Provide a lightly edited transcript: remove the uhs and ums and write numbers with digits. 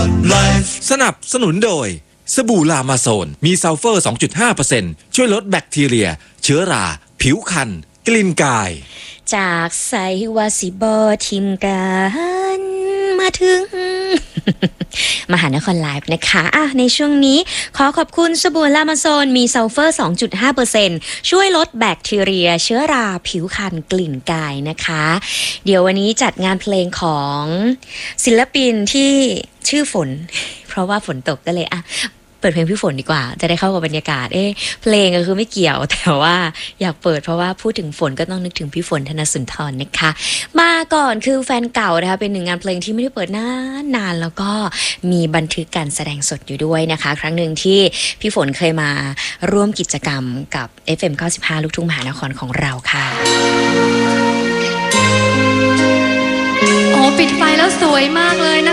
สนับสนุนโดยสบู่ลามาโซนมีซัลเฟอร์ 2.5% ช่วยลดแบคทีเรียเชื้อราผิวคันกลิ่นกายจากไซวาสิบอทิมกันมาถึง มหานครไลฟ์นะคะในช่วงนี้ขอขอบคุณสบู่ลามาโซนมีซัลเฟอร์ 2.5% ช่วยลดแบคทีเรียเชื้อราผิวคันกลิ่นกายนะคะเดี๋ยววันนี้จัดงานเพลงของศิลปินที่ชื่อฝน เพราะว่าฝนตกก็เลยเปิดเพลงพี่ฝนดีกว่าจะได้เข้ากับบรรยากาศเพลงก็คือไม่เกี่ยวแต่ว่าอยากเปิดเพราะว่าพูดถึงฝนก็ต้องนึกถึงพี่ฝนธนสุนทรนะคะมาก่อนคือแฟนเก่านะคะเป็นหนึ่งงานเพลงที่ไม่ได้เปิดนานแล้วก็มีบันทึกการแสดงสดอยู่ด้วยนะคะครั้งหนึ่งที่พี่ฝนเคยมาร่วมกิจกรรมกับ FM 95 ลูกทุ่งมหานครของเราค่ะปิดไฟแล้วสวยมากเลยนะ